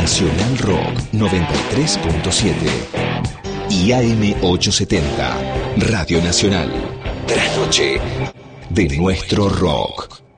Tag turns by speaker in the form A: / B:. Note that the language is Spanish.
A: Nacional Rock 93.7 y AM 870, Radio Nacional. Trasnoche de nuestro rock.